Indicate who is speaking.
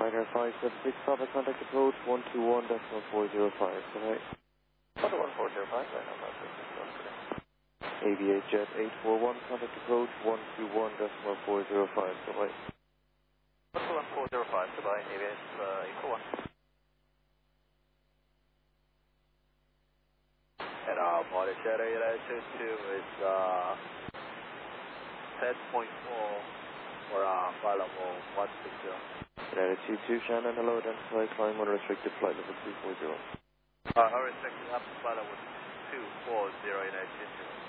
Speaker 1: Ryanair 576, Papa, contact approach 121.405, alright.
Speaker 2: 11405, Ryanair 576,
Speaker 1: Aviate Jet 841, contact approach 121.405, alright.
Speaker 2: 11405, goodbye, Aviate 841. And monitor United 22 is 10.4 for flight level 160.
Speaker 1: United 22, Shannon, hello, identify, climb unrestricted flight level 240.
Speaker 2: Unrestricted up to flight level 240, United 22.